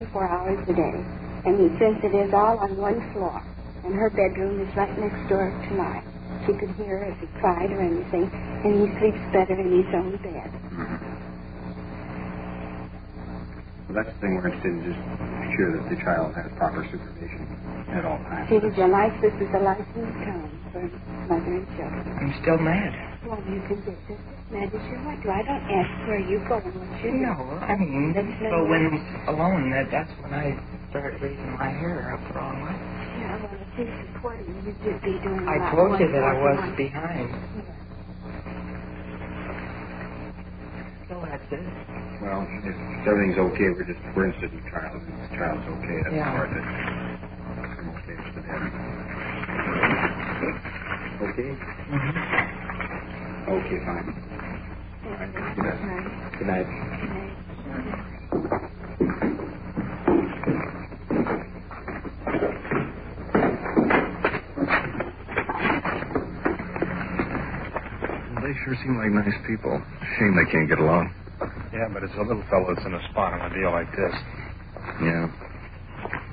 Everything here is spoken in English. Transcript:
4 hours a day. And he says it is all on one floor. And her bedroom is right next door to mine. She could hear her if he cried or anything. And he sleeps better in his own bed. Well, that's the thing we're interested in, just make sure that the child has proper supervision at all times. This is a licensed home for mother and children. I'm still mad. Well, you can get just as mad as you want to. I don't ask where you go and what you do. No, I mean, but when he's alone, that's when I start raising my hair up the wrong way. Yeah, well, if he's supporting you, you'd be doing a I lot told more you that I was than behind. Yeah. So that's it. Well, if everything's okay, we're interested in the child. If the child's okay, that's the part that I'm okay with the dad. Okay? Okay, fine. All right. Good night. Good night. They sure seem like nice people. Shame they can't get along. Yeah, but it's a little fellow that's in a spot on a deal like this. Yeah.